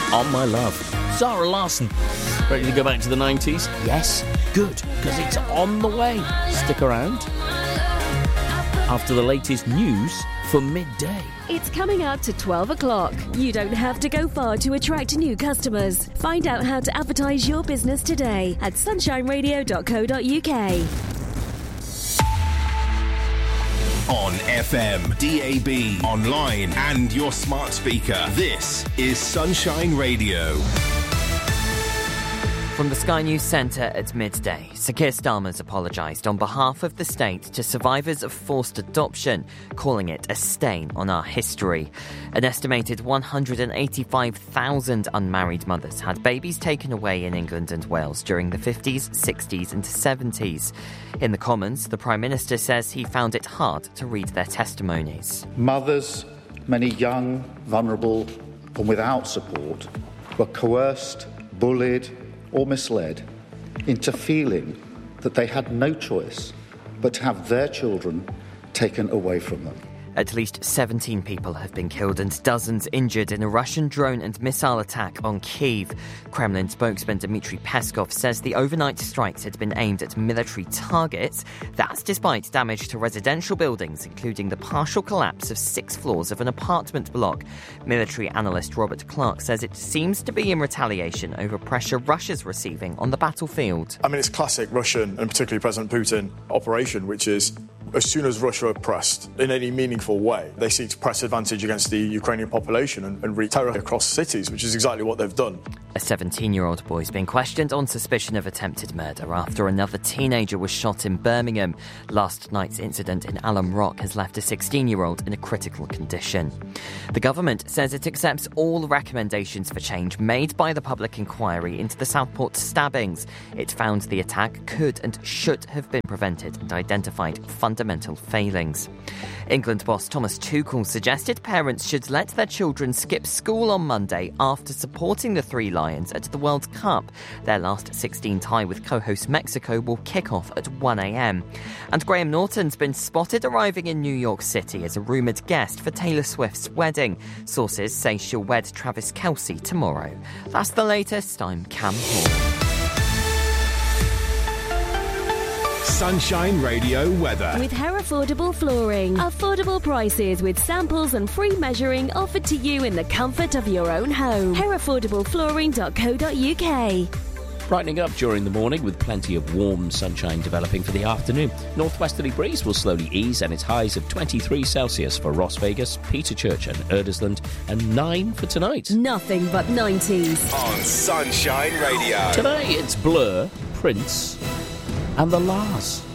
On My Love. Zara Larsson. Ready to go back to the 90s? Yes? Good, because it's on the way. Stick around. After the latest news for midday. It's coming up to 12 o'clock. You don't have to go far to attract new customers. Find out how to advertise your business today at sunshineradio.co.uk. On FM, DAB, online and your smart speaker. This is Sunshine Radio. From the Sky News Centre at midday, Sir Keir Starmer's apologised on behalf of the state to survivors of forced adoption, calling it a stain on our history. An estimated 185,000 unmarried mothers had babies taken away in England and Wales during the 50s, 60s and 70s. In the Commons, the Prime Minister says he found it hard to read their testimonies. Mothers, many young, vulnerable and without support, were coerced, bullied or misled into feeling that they had no choice but to have their children taken away from them. At least 17 people have been killed and dozens injured in a Russian drone and missile attack on Kyiv. Kremlin spokesman Dmitry Peskov says the overnight strikes had been aimed at military targets. That's despite damage to residential buildings, including the partial collapse of 6 floors of an apartment block. Military analyst Robert Clark says it seems to be in retaliation over pressure Russia's receiving on the battlefield. I mean, it's classic Russian, and particularly President Putin, operation, which is as soon as Russia are pressed in any meaningful way, they seek to press advantage against the Ukrainian population and wreak terror across cities, which is exactly what they've done. A 17-year-old boy is being questioned on suspicion of attempted murder after another teenager was shot in Birmingham. Last night's incident in Alum Rock has left a 16-year-old in a critical condition. The government says it accepts all recommendations for change made by the public inquiry into the Southport stabbings. It found the attack could and should have been prevented and identified fundamental failings. England boss Thomas Tuchel suggested parents should let their children skip school on Monday after supporting the Three Lions at the World Cup. Their last 16 tie with co-host Mexico will kick off at 1 a.m. And Graham Norton's been spotted arriving in New York City as a rumoured guest for Taylor Swift's wedding. Sources say she'll wed Travis Kelce tomorrow. That's the latest. I'm Cam Hall. Sunshine Radio weather. With Herefordable Flooring. Affordable prices with samples and free measuring offered to you in the comfort of your own home. Herefordablepflooring.co.uk. Brightening up during the morning with plenty of warm sunshine developing for the afternoon. Northwesterly breeze will slowly ease and it's highs of 23 Celsius for Ross Vegas, Peterchurch and Erdersland and 9 for tonight. Nothing but 90s. On Sunshine Radio. Today it's Blur, Prince and The Lars.